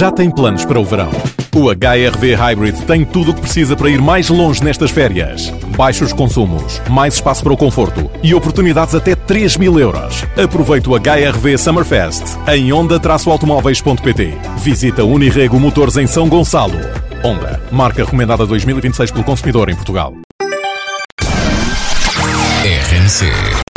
já tem planos para o verão. O HR-V Hybrid tem tudo o que precisa para ir mais longe nestas férias. Baixos consumos, mais espaço para o conforto e oportunidades até 3.000 euros. Aproveite o HR-V Summerfest em onda-automóveis.pt. Visita Unirrego Motores em São Gonçalo. Honda, marca recomendada 2026 pelo consumidor em Portugal. RMC.